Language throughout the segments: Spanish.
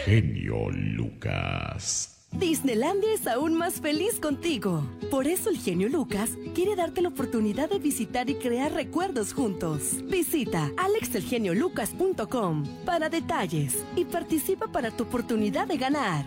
genio Lucas. Disneylandia es aún más feliz contigo. Por eso el genio Lucas quiere darte la oportunidad de visitar y crear recuerdos juntos. Visita alexelgeniolucas.com para detalles y participa para tu oportunidad de ganar.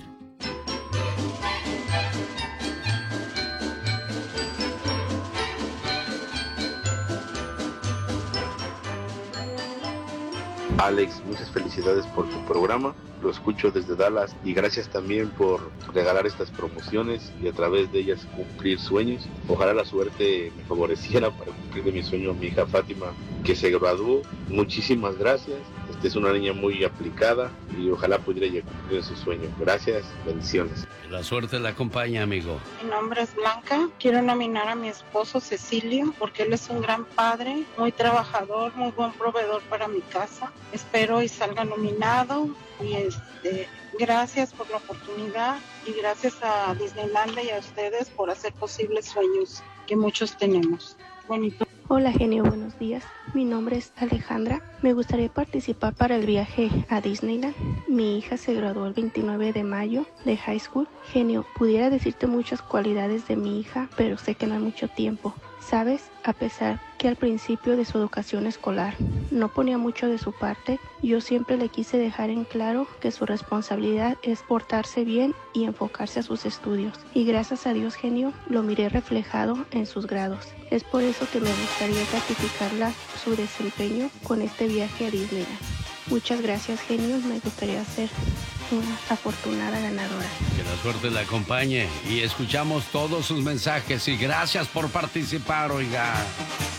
Alex, muchas felicidades por tu programa, lo escucho desde Dallas y gracias también por regalar estas promociones y a través de ellas cumplir sueños. Ojalá la suerte me favoreciera para cumplir de mi sueño a mi hija Fátima, que se graduó. Muchísimas gracias, es una niña muy aplicada y ojalá pudiera ya cumplir su sueño. Gracias, bendiciones. La suerte la acompaña, amigo. Mi nombre es Blanca, quiero nominar a mi esposo Cecilio porque él es un gran padre, muy trabajador, muy buen proveedor para mi casa. Espero y salga nominado y gracias por la oportunidad y gracias a Disneylandia y a ustedes por hacer posibles sueños que muchos tenemos. Bonito. Hola genio, buenos días. Mi nombre es Alejandra. Me gustaría participar para el viaje a Disneyland. Mi hija se graduó el 29 de mayo de high school. Genio, pudiera decirte muchas cualidades de mi hija, pero sé que no hay mucho tiempo. ¿Sabes? A pesar que al principio de su educación escolar no ponía mucho de su parte, yo siempre le quise dejar en claro que su responsabilidad es portarse bien y enfocarse a sus estudios. Y gracias a Dios, genio, lo miré reflejado en sus grados. Es por eso que me gustaría gratificarla su desempeño con este viaje a Disneyland. Muchas gracias, genio. Me gustaría ser una afortunada ganadora. Que la suerte la acompañe y escuchamos todos sus mensajes y gracias por participar, oiga.